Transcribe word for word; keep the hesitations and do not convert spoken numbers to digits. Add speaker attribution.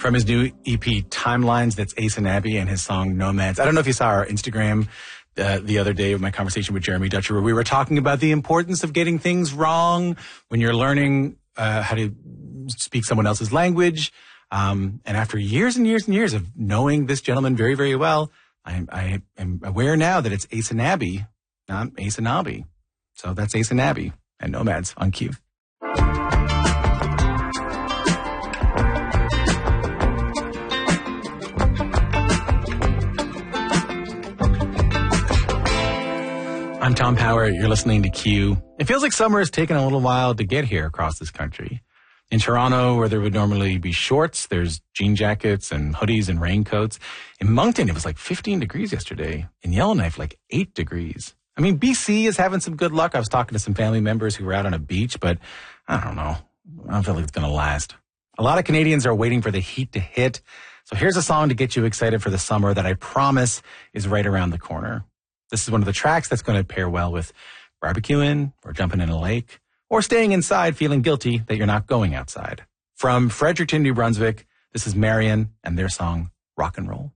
Speaker 1: From his new E P, Timelines, that's Ace and Abby and his song Nomads. I don't know if you saw our Instagram uh, the other day with my conversation with Jeremy Dutcher, where we were talking about the importance of getting things wrong when you're learning uh, how to speak someone else's language. Um, and after years and years and years of knowing this gentleman very, very well, I, I am aware now that it's Ace and Abby, not Ace and Abby. So that's Ace and Abby and Nomads on Q. I'm Tom Power. You're listening to Q. It feels like summer has taken a little while to get here across this country. In Toronto, where there would normally be shorts, there's jean jackets and hoodies and raincoats. In Moncton, it was like fifteen degrees yesterday. In Yellowknife, like eight degrees. I mean, B C is having some good luck. I was talking to some family members who were out on a beach, but I don't know. I don't feel like it's going to last. A lot of Canadians are waiting for the heat to hit. So here's a song to get you excited for the summer that I promise is right around the corner. This is one of the tracks that's going to pair well with barbecuing or jumping in a lake or staying inside feeling guilty that you're not going outside. From Fredericton, New Brunswick, this is Marion and their song, Rock and Roll.